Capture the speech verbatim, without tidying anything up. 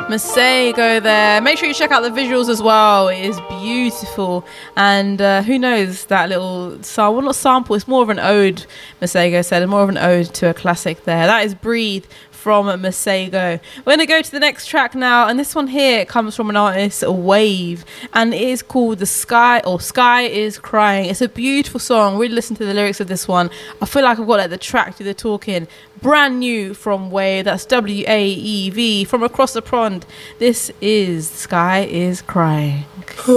Masego there. Make sure you check out the visuals as well. It is beautiful. And uh, who knows, that little sample, well, not sample, it's more of an ode, Masego said, more of an ode to a classic there. That is Breathe from Masego. We're going to go to the next track now, and this one here comes from an artist, Wave, and it is called The Sky, or Sky is Crying. It's a beautiful song. Really listen to the lyrics of this one. I feel like I've got like the track to the talking. Brand new from Wave. That's W A E V from across the pond. This is Sky is Crying.